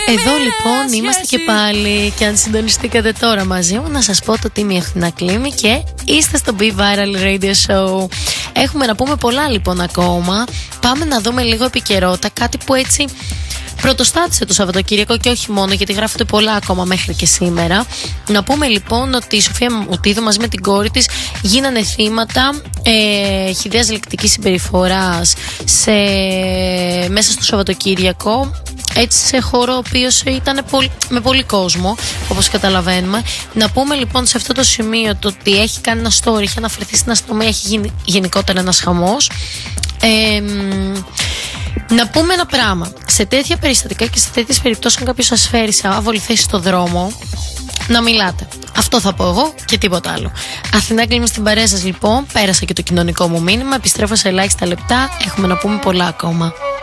Εδώ λοιπόν είμαστε και πάλι. Και αν συντονιστήκατε τώρα μαζί μου, να σας πω το Τίμη Ευθυνά Κλίμη και είστε στο Be Viral Radio Show. Έχουμε να πούμε πολλά λοιπόν ακόμα. Πάμε να δούμε λίγο επικαιρότητα, κάτι που έτσι πρωτοστάτησε το Σαββατοκύριακο και όχι μόνο, γιατί γράφονται πολλά ακόμα μέχρι και σήμερα. Να πούμε λοιπόν ότι η Σοφία Μουτίδου μαζί με την κόρη της γίνανε θύματα χυδαίας λεκτικής συμπεριφοράς μέσα στο Σαββατοκύριακο. Έτσι σε χώρο ο οποίος ήταν με πολύ κόσμο, όπως καταλαβαίνουμε. Να πούμε λοιπόν σε αυτό το σημείο το ότι έχει κάνει ένα story, έχει αναφερθεί στην αστυνομία, έχει γίνει γενικότερα ένας χαμός. Να πούμε ένα πράγμα. Σε τέτοια περιστατικά και σε τέτοιες περιπτώσεις, αν κάποιος σας φέρει σε άβολη θέση στο δρόμο, να μιλάτε. Αυτό θα πω εγώ και τίποτα άλλο. Αθηνά Κλίμη στην παρέα σας λοιπόν. Πέρασα και το κοινωνικό μου μήνυμα. Επιστρέφω σε ελάχιστα λεπτά. Έχουμε να πούμε πολλά ακόμα.